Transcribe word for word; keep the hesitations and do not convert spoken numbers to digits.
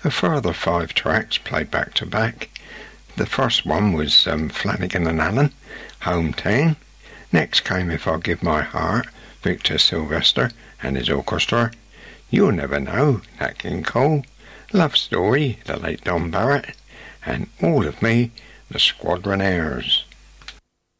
A further five tracks played back to back. The first one was um, Flanagan and Allen, Hometown. Next came If I Give My Heart, Victor Sylvester and his orchestra. You'll Never Know, Nat King Cole. Love Story, the late Don Barrett. And All of Me, the Squadronaires.